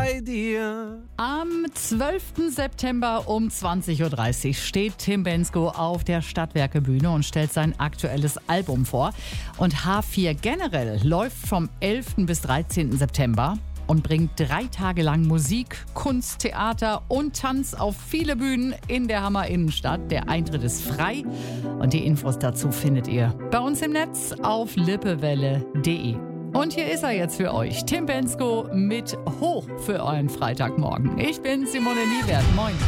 bei dir. Am 12. September um 20.30 Uhr steht Tim Bendzko auf der Stadtwerke-Bühne und stellt sein aktuelles Album vor. Und H4 generell läuft vom 11. bis 13. September und bringt 3 Tage lang Musik, Kunst, Theater und Tanz auf viele Bühnen in der Hammer Innenstadt. Der Eintritt ist frei und die Infos dazu findet ihr bei uns im Netz auf lippewelle.de. Und hier ist er jetzt für euch, Tim Bendzko mit Hoch für euren Freitagmorgen. Ich bin Simone Niewert. Moin.